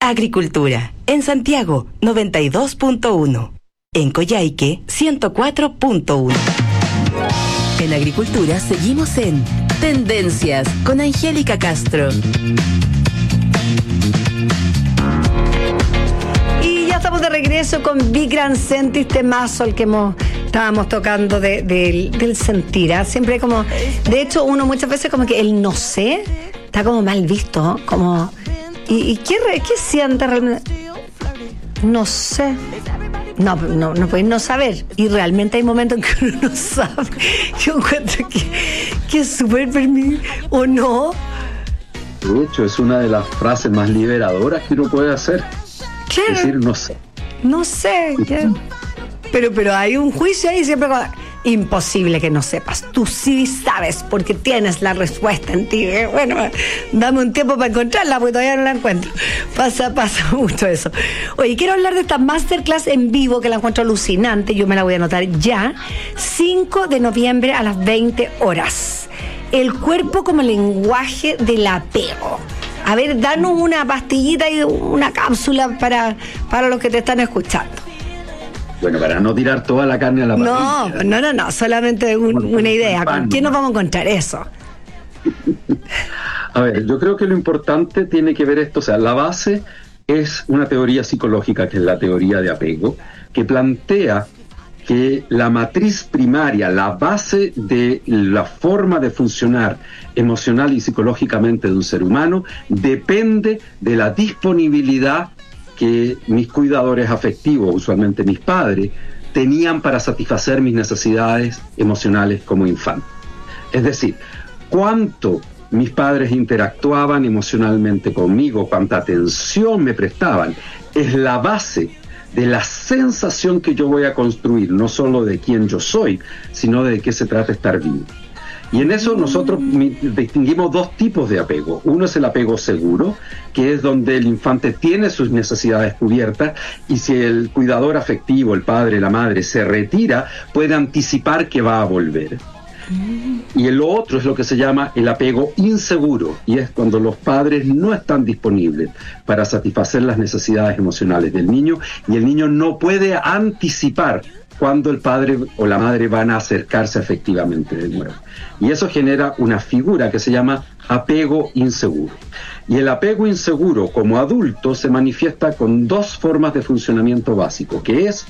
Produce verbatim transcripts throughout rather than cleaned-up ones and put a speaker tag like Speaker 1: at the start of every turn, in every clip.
Speaker 1: Agricultura, en Santiago, noventa y dos punto uno. En Coyhaique, ciento cuatro punto uno. En Agricultura seguimos en Tendencias con Angélica Castro.
Speaker 2: Y ya estamos de regreso con Vigran Sentis, temazo el que hemos, estábamos tocando de, de, del sentir. ¿eh? Siempre como, de hecho, uno muchas veces como que el no sé está como mal visto, como, ¿y, y qué, qué siente realmente? No sé. No, no, no podéis no saber. Y realmente hay momentos en que uno no sabe. Yo encuentro que, que es súper permitido, ¿o no?
Speaker 3: De hecho, es una de las frases más liberadoras que uno puede hacer.
Speaker 2: Claro.
Speaker 3: Es decir, no sé.
Speaker 2: No sé. ¿Qué? Pero, pero hay un juicio ahí siempre. Imposible que no sepas. Tú sí sabes porque tienes la respuesta en ti. Bueno, dame un tiempo para encontrarla porque todavía no la encuentro. Pasa, pasa mucho eso. Oye, quiero hablar de esta masterclass en vivo que la encuentro alucinante. Yo me la voy a anotar ya. cinco de noviembre a las veinte horas. El cuerpo como lenguaje del apego. A ver, danos una pastillita y una cápsula para, para los que te están escuchando.
Speaker 3: Bueno, para no tirar toda la carne a la
Speaker 2: parrilla. No, no, no, no, solamente un, un, una idea. ¿Con quién nos vamos a encontrar eso?
Speaker 3: A ver, yo creo que lo importante tiene que ver esto, o sea, la base es una teoría psicológica, que es la teoría de apego, que plantea que la matriz primaria, la base de la forma de funcionar emocional y psicológicamente de un ser humano, depende de la disponibilidad que mis cuidadores afectivos, usualmente mis padres, tenían para satisfacer mis necesidades emocionales como infante. Es decir, cuánto mis padres interactuaban emocionalmente conmigo, cuánta atención me prestaban, es la base de la sensación que yo voy a construir, no solo de quién yo soy, sino de qué se trata estar vivo. Y en eso nosotros distinguimos dos tipos de apego. Uno es el apego seguro, que es donde el infante tiene sus necesidades cubiertas y si el cuidador afectivo, el padre, la madre, se retira, puede anticipar que va a volver. Y el otro es lo que se llama el apego inseguro, y es cuando los padres no están disponibles para satisfacer las necesidades emocionales del niño y el niño no puede anticipar cuando el padre o la madre van a acercarse efectivamente de nuevo. Y eso genera una figura que se llama apego inseguro. Y el apego inseguro como adulto se manifiesta con dos formas de funcionamiento básico, que es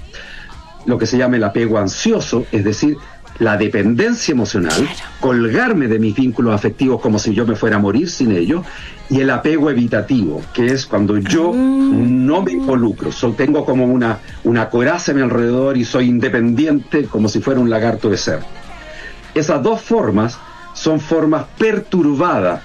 Speaker 3: lo que se llama el apego ansioso, es decir, la dependencia emocional, colgarme de mis vínculos afectivos como si yo me fuera a morir sin ellos, y el apego evitativo, que es cuando yo no me involucro, so, tengo como una, una coraza a mi alrededor y soy independiente como si fuera un lagarto de ser. Esas dos formas son formas perturbadas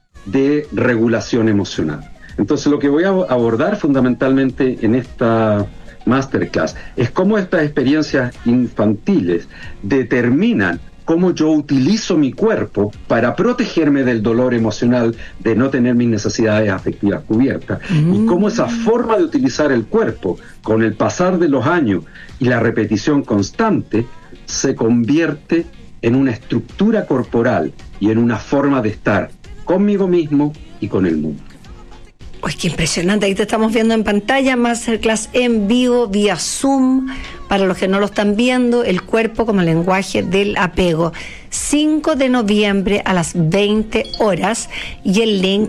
Speaker 3: de regulación emocional. Entonces lo que voy a abordar fundamentalmente en esta masterclass es cómo estas experiencias infantiles determinan cómo yo utilizo mi cuerpo para protegerme del dolor emocional de no tener mis necesidades afectivas cubiertas, mm. y cómo esa forma de utilizar el cuerpo con el pasar de los años y la repetición constante se convierte en una estructura corporal y en una forma de estar conmigo mismo y con el mundo.
Speaker 2: Uy, qué impresionante. Ahí te estamos viendo en pantalla, masterclass en vivo, vía Zoom, para los que no lo están viendo, el cuerpo como lenguaje del apego. cinco de noviembre a las veinte horas, y el link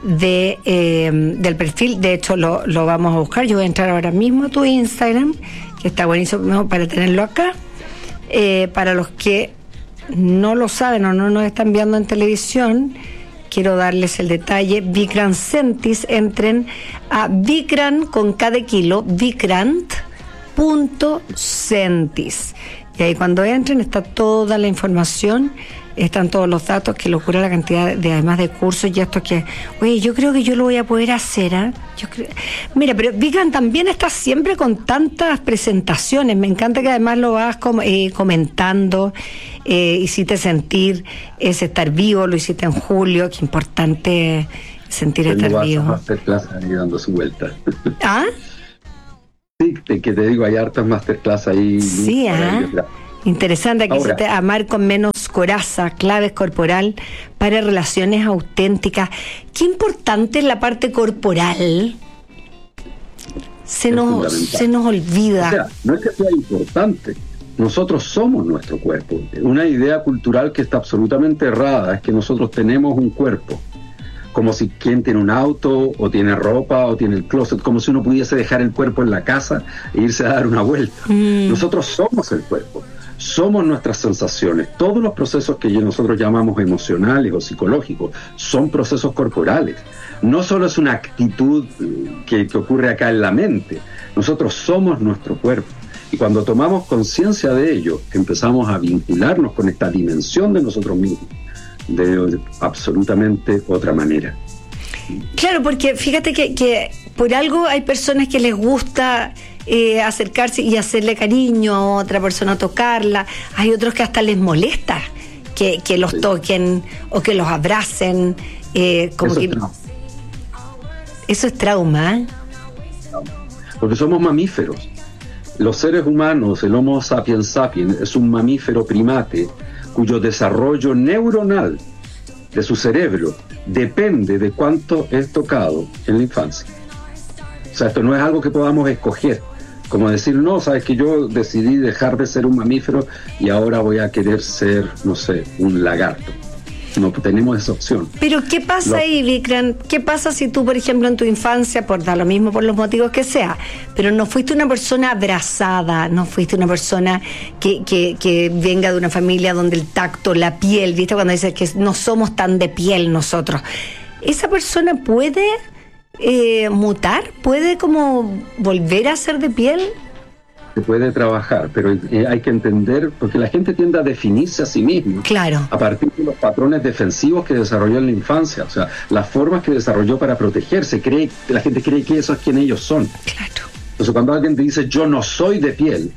Speaker 2: de eh, del perfil, de hecho lo, lo vamos a buscar. Yo voy a entrar ahora mismo a tu Instagram, que está buenísimo para tenerlo acá. Eh, para los que no lo saben o no nos están viendo en televisión, quiero darles el detalle. Vigran Sentis, entren a Vigran con cada kilo, vigrant punto sentis. Y ahí cuando entren está toda la información, están todos los datos, que locura la cantidad de, además de cursos y esto que, oye, yo creo que yo lo voy a poder hacer, ¿eh? Yo creo, mira, pero Vigran también está siempre con tantas presentaciones, me encanta que además lo vas com- eh, comentando, eh, hiciste sentir ese estar vivo, lo hiciste en julio, qué importante sentir
Speaker 3: Tengo
Speaker 2: estar vivo.
Speaker 3: Masterclass ahí dando su vuelta.
Speaker 2: ¿Ah?
Speaker 3: Sí, te, que te digo, hay hartas masterclass ahí.
Speaker 2: Sí, ¿ah? ¿eh? Interesante, aquí se te amar con menos coraza, claves corporal para relaciones auténticas. Qué importante es la parte corporal. se nos, se nos olvida.
Speaker 3: O sea, no es que sea importante, nosotros somos nuestro cuerpo. Una idea cultural que está absolutamente errada es que nosotros tenemos un cuerpo, como si quien tiene un auto, o tiene ropa, o tiene el closet, como si uno pudiese dejar el cuerpo en la casa e irse a dar una vuelta. Mm. Nosotros somos el cuerpo, somos nuestras sensaciones. Todos los procesos que nosotros llamamos emocionales o psicológicos son procesos corporales. No solo es una actitud que, que ocurre acá en la mente, nosotros somos nuestro cuerpo. Y cuando tomamos conciencia de ello, empezamos a vincularnos con esta dimensión de nosotros mismos de absolutamente otra manera.
Speaker 2: Claro, porque fíjate que, que por algo hay personas que les gusta eh, acercarse y hacerle cariño a otra persona, tocarla. Hay otros que hasta les molesta que, que los sí. toquen o que los abracen. Eh, como
Speaker 3: Eso,
Speaker 2: que...
Speaker 3: es trauma.
Speaker 2: Eso es trauma, ¿eh?
Speaker 3: Porque somos mamíferos. Los seres humanos, el Homo sapiens sapiens, es un mamífero primate cuyo desarrollo neuronal de su cerebro depende de cuánto es tocado en la infancia. O sea, esto no es algo que podamos escoger, como decir, no, sabes que yo decidí dejar de ser un mamífero y ahora voy a querer ser, no sé, un lagarto. No tenemos esa opción.
Speaker 2: Pero ¿qué pasa lo... ahí, Vikram? ¿Qué pasa si tú, por ejemplo, en tu infancia, por dar lo mismo por los motivos que sea, pero no fuiste una persona abrazada, no fuiste una persona que, que, que venga de una familia donde el tacto, la piel, ¿viste? Cuando dices que no somos tan de piel nosotros. ¿Esa persona puede eh, mutar? ¿Puede como volver a ser de piel?
Speaker 3: Se puede trabajar, pero eh, hay que entender, porque la gente tiende a definirse a sí misma,
Speaker 2: claro,
Speaker 3: a partir de los patrones defensivos que desarrolló en la infancia, o sea, las formas que desarrolló para protegerse. Cree, la gente cree que eso es quien ellos son.
Speaker 2: Claro.
Speaker 3: Entonces, cuando alguien te dice yo no soy de piel,